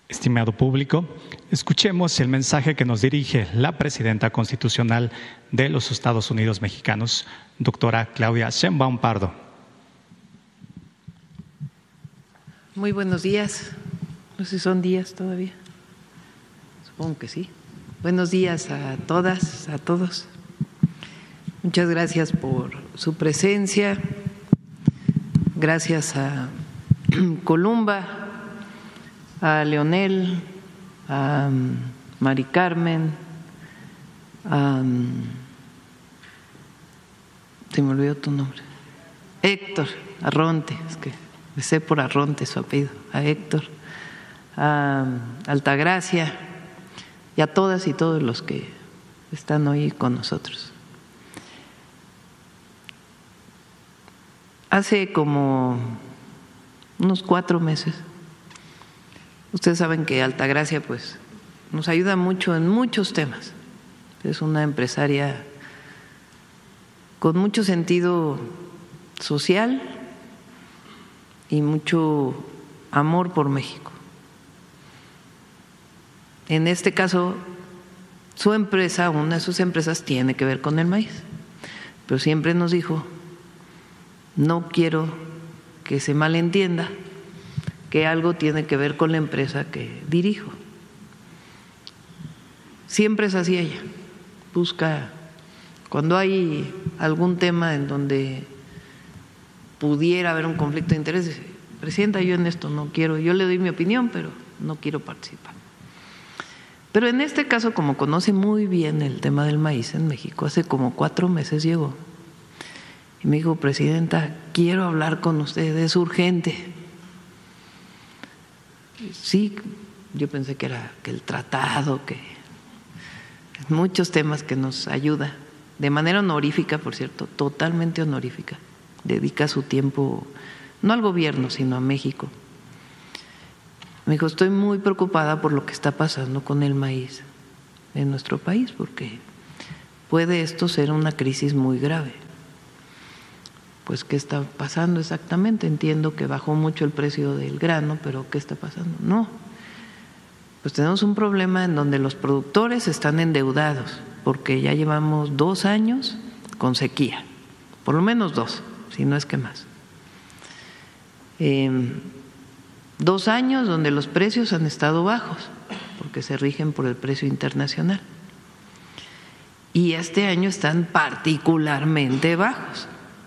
Estimado público, escuchemos el mensaje que nos dirige la presidenta constitucional de los Estados Unidos mexicanos, doctora Claudia Sheinbaum Pardo. Muy buenos días. No sé si son días todavía. Supongo que sí. Buenos días a todas, a todos. Muchas gracias por su presencia. Gracias a Columba, a Leonel, a Mari Carmen, se me olvidó tu nombre, Héctor Arronte, es que me sé por Arronte su apellido, a Héctor, a Altagracia y a todas y todos los que están hoy con nosotros. Hace como unos 4 meses, ustedes saben que Altagracia pues nos ayuda mucho en muchos temas. Es una empresaria con mucho sentido social y mucho amor por México. En este caso, su empresa, una de sus empresas, tiene que ver con el maíz, pero siempre nos dijo: no quiero que se malentienda que algo tiene que ver con la empresa que dirijo. Siempre es así ella. Busca, cuando hay algún tema en donde pudiera haber un conflicto de interés, dice: presidenta, yo en esto no quiero, yo le doy mi opinión, pero no quiero participar. Pero en este caso, como conoce muy bien el tema del maíz en México, hace como 4 meses llegó y me dijo: presidenta, quiero hablar con usted, es urgente. Sí, yo pensé que era que el tratado, que muchos temas que nos ayuda, de manera honorífica, por cierto, totalmente honorífica, dedica su tiempo no al gobierno, sino a México. Me dijo: estoy muy preocupada por lo que está pasando con el maíz en nuestro país, porque puede esto ser una crisis muy grave. Pues, ¿qué está pasando exactamente? Entiendo que bajó mucho el precio del grano, pero ¿qué está pasando? No, pues tenemos un problema en donde los productores están endeudados, porque ya llevamos 2 años con sequía, por lo menos 2, si no es que más. 2 años donde los precios han estado bajos, porque se rigen por el precio internacional. Y este año están particularmente bajos.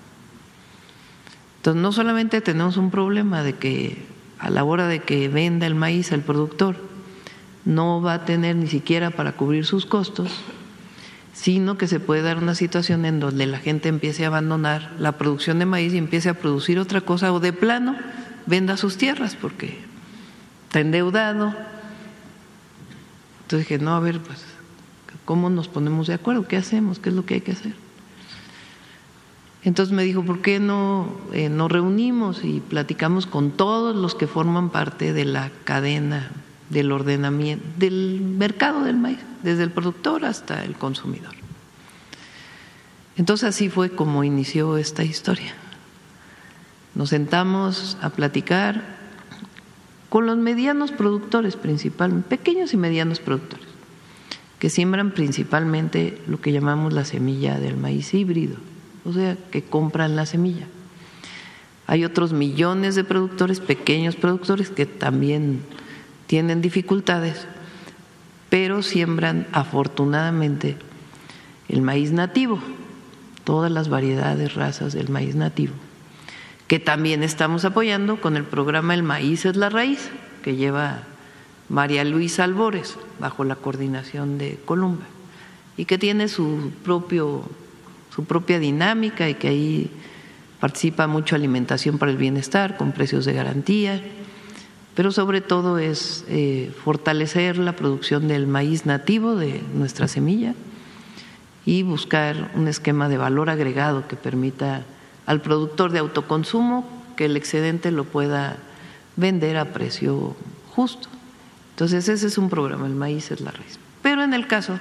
Entonces, no solamente tenemos un problema de que a la hora de que venda el maíz al productor no va a tener ni siquiera para cubrir sus costos, sino que se puede dar una situación en donde la gente empiece a abandonar la producción de maíz y empiece a producir otra cosa, o de plano venda sus tierras porque está endeudado. Entonces dije: no, a ver, pues, ¿cómo nos ponemos de acuerdo? ¿Qué hacemos? ¿Qué es lo que hay que hacer? Entonces me dijo: ¿por qué no nos reunimos y platicamos con todos los que forman parte de la cadena del ordenamiento, del mercado del maíz, desde el productor hasta el consumidor? Entonces así fue como inició esta historia. Nos sentamos a platicar con los medianos productores, principalmente, pequeños y medianos productores, que siembran principalmente lo que llamamos la semilla del maíz híbrido, o sea, que compran la semilla. Hay otros millones de productores, pequeños productores, que también tienen dificultades, pero siembran afortunadamente el maíz nativo, todas las variedades, razas del maíz nativo, que también estamos apoyando con el programa El Maíz es la Raíz, que lleva María Luisa Albores, bajo la coordinación de Columba, y que tiene su propia dinámica, y que ahí participa mucho Alimentación para el Bienestar con precios de garantía, pero sobre todo es fortalecer la producción del maíz nativo de nuestra semilla y buscar un esquema de valor agregado que permita al productor de autoconsumo que el excedente lo pueda vender a precio justo. Entonces ese es un programa, El Maíz es la Raíz. Pero en el caso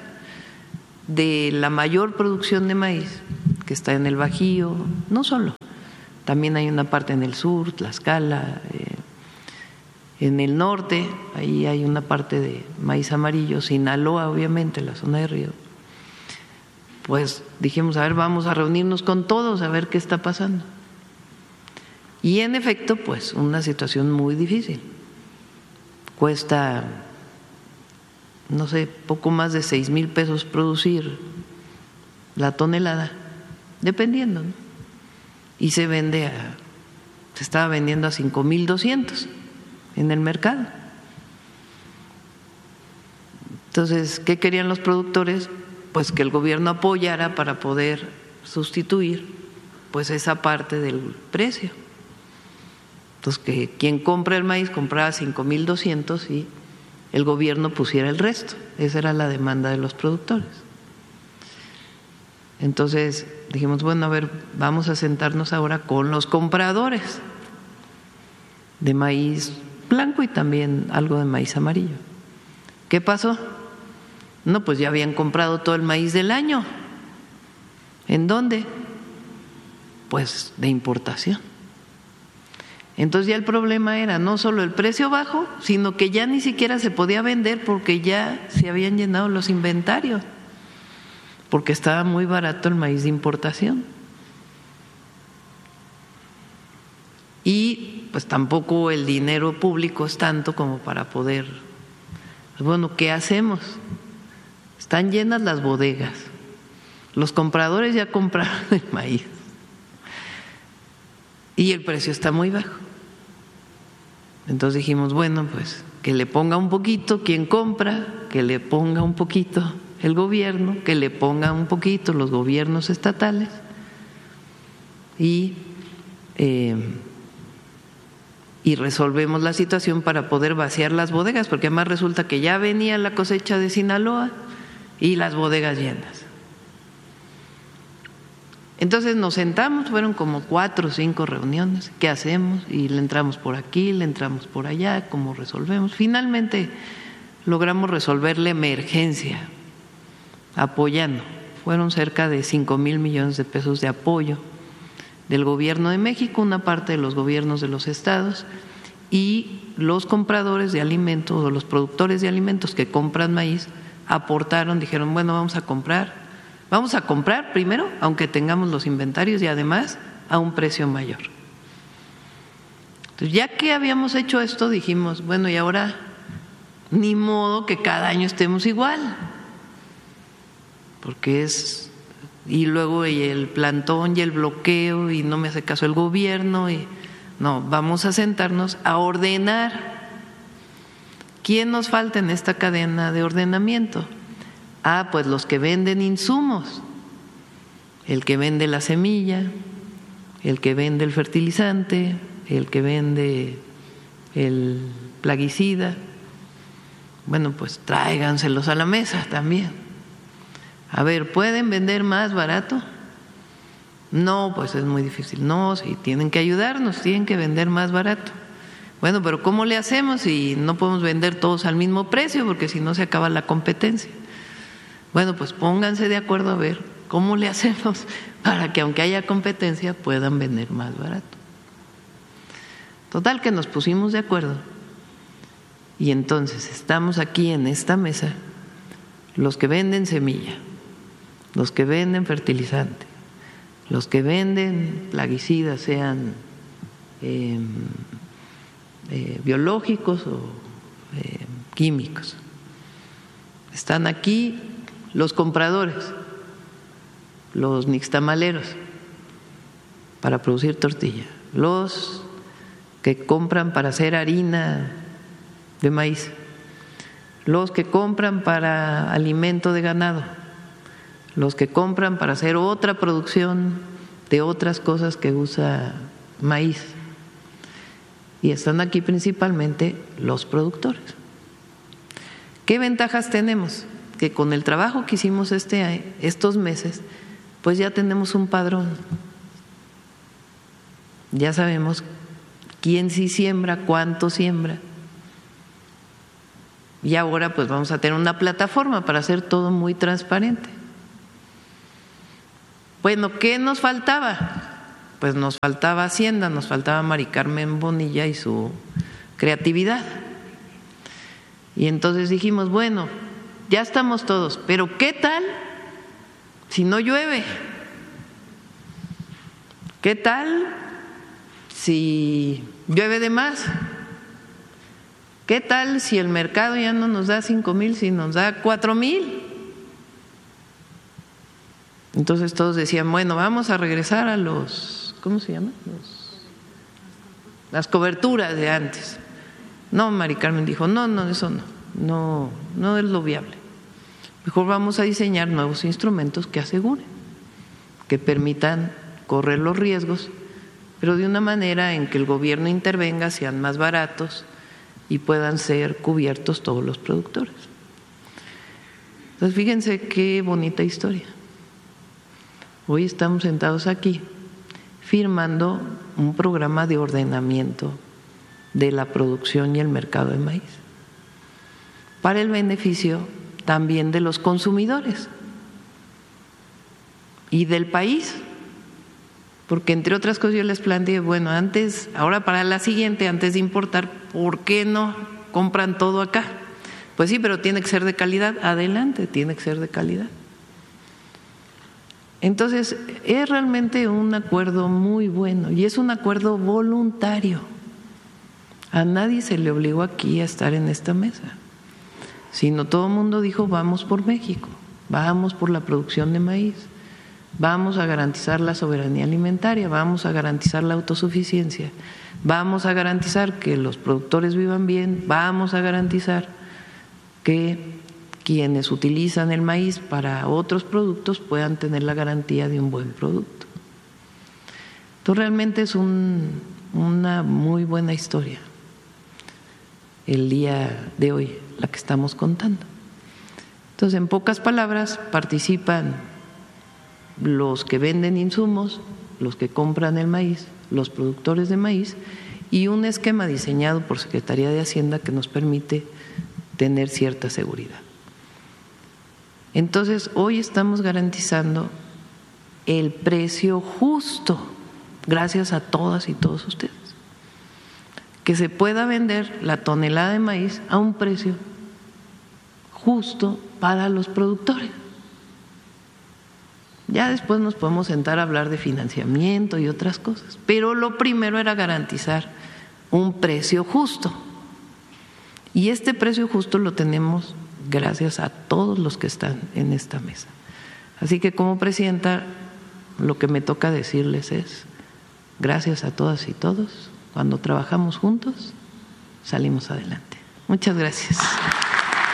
de la mayor producción de maíz que está en el Bajío, no solo, también hay una parte en el sur, Tlaxcala, En el norte, ahí hay una parte de maíz amarillo, Sinaloa, obviamente, la zona de Río. Pues dijimos, a ver, vamos a reunirnos con todos a ver qué está pasando. Y en efecto, pues una situación muy difícil. Cuesta, no sé, poco más de 6,000 pesos producir la tonelada, dependiendo, ¿no? Y se estaba vendiendo a 5,200 en el mercado. Entonces, ¿qué querían los productores? Pues que el gobierno apoyara para poder sustituir pues esa parte del precio. Entonces, que quien compra el maíz compraba 5,200 y el gobierno pusiera el resto. Esa era la demanda de los productores. Entonces dijimos, bueno, a ver, vamos a sentarnos ahora con los compradores de maíz blanco y también algo de maíz amarillo. ¿Qué pasó? No, pues ya habían comprado todo el maíz del año. ¿En dónde? Pues de importación. Entonces ya el problema era no solo el precio bajo, sino que ya ni siquiera se podía vender porque ya se habían llenado los inventarios, porque estaba muy barato el maíz de importación. Y pues tampoco el dinero público es tanto como para poder, pues bueno, ¿qué hacemos? Están llenas las bodegas, los compradores ya compraron el maíz y el precio está muy bajo. Entonces dijimos, bueno, pues que le ponga un poquito quien compra, que le ponga un poquito el gobierno, que le ponga un poquito los gobiernos estatales y resolvemos la situación para poder vaciar las bodegas, porque además resulta que ya venía la cosecha de Sinaloa y las bodegas llenas. Entonces nos sentamos, fueron como 4 o 5 reuniones, ¿qué hacemos? Y le entramos por aquí, le entramos por allá, ¿cómo resolvemos? Finalmente logramos resolver la emergencia apoyando. Fueron cerca de 5,000 millones de pesos de apoyo del gobierno de México, una parte de los gobiernos de los estados y los compradores de alimentos o los productores de alimentos que compran maíz aportaron, dijeron, bueno, vamos a comprar primero, aunque tengamos los inventarios y además a un precio mayor. Entonces, ya que habíamos hecho esto, dijimos, bueno, y ahora ni modo que cada año estemos igual, porque y luego el plantón y el bloqueo y no me hace caso el gobierno y no, vamos a sentarnos a ordenar. ¿Quién nos falta en esta cadena de ordenamiento? Pues los que venden insumos, el que vende la semilla, el que vende el fertilizante, el que vende el plaguicida. Bueno, pues tráiganselos a la mesa también. A ver, ¿pueden vender más barato? No, pues es muy difícil. No, sí, tienen que ayudarnos, tienen que vender más barato. Bueno, pero ¿cómo le hacemos si no podemos vender todos al mismo precio? Porque si no se acaba la competencia. Bueno, pues pónganse de acuerdo a ver cómo le hacemos para que aunque haya competencia puedan vender más barato. Total que nos pusimos de acuerdo y entonces estamos aquí en esta mesa los que venden semilla, los que venden fertilizante, los que venden plaguicidas, sean biológicos o químicos. Están aquí los compradores, los nixtamaleros para producir tortilla, los que compran para hacer harina de maíz, los que compran para alimento de ganado, los que compran para hacer otra producción de otras cosas que usa maíz. Y están aquí principalmente los productores. ¿Qué ventajas tenemos? Que con el trabajo que hicimos estos meses, pues ya tenemos un padrón. Ya sabemos quién sí siembra, cuánto siembra. Y ahora pues vamos a tener una plataforma para hacer todo muy transparente. Bueno, ¿qué nos faltaba? Pues nos faltaba Hacienda, nos faltaba Mari Carmen Bonilla y su creatividad. Y entonces dijimos, bueno, ya estamos todos, pero ¿qué tal si no llueve? ¿Qué tal si llueve de más? ¿Qué tal si el mercado ya no nos da 5,000, si nos da 4,000? Entonces todos decían, bueno, vamos a regresar a los, ¿cómo se llama? Las coberturas de antes. No, Mari Carmen dijo, no, eso no es lo viable. Mejor vamos a diseñar nuevos instrumentos que aseguren, que permitan correr los riesgos, pero de una manera en que el gobierno intervenga, sean más baratos y puedan ser cubiertos todos los productores. Entonces, fíjense qué bonita historia. Hoy estamos sentados aquí firmando un programa de ordenamiento de la producción y el mercado de maíz para el beneficio también de los consumidores y del país, porque entre otras cosas yo les planteé, bueno, ahora para la siguiente, antes de importar, ¿por qué no compran todo acá? Pues sí, pero tiene que ser de calidad. Adelante, tiene que ser de calidad. Entonces, es realmente un acuerdo muy bueno y es un acuerdo voluntario. A nadie se le obligó aquí a estar en esta mesa, sino todo el mundo dijo, vamos por México, vamos por la producción de maíz, vamos a garantizar la soberanía alimentaria, vamos a garantizar la autosuficiencia, vamos a garantizar que los productores vivan bien, vamos a garantizar que quienes utilizan el maíz para otros productos puedan tener la garantía de un buen producto. Entonces realmente es una muy buena historia el día de hoy, la que estamos contando. Entonces, en pocas palabras, participan los que venden insumos, los que compran el maíz, los productores de maíz y un esquema diseñado por Secretaría de Hacienda que nos permite tener cierta seguridad. Entonces, hoy estamos garantizando el precio justo, gracias a todas y todos ustedes, que se pueda vender la tonelada de maíz a un precio justo para los productores. Ya después nos podemos sentar a hablar de financiamiento y otras cosas, pero lo primero era garantizar un precio justo. Y este precio justo lo tenemos gracias a todos los que están en esta mesa. Así que como presidenta, lo que me toca decirles es gracias a todas y todos. Cuando trabajamos juntos, salimos adelante. Muchas gracias.